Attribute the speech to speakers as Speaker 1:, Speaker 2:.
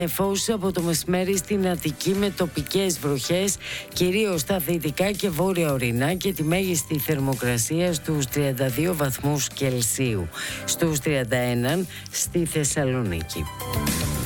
Speaker 1: Νεφώσεις από το μεσημέρι στην Αττική με τοπικές βροχές, κυρίως στα δυτικά και βόρεια ορεινά, και τη μέγιστη θερμοκρασία στους 32 βαθμούς Κελσίου, στους 31 στη Θεσσαλονίκη.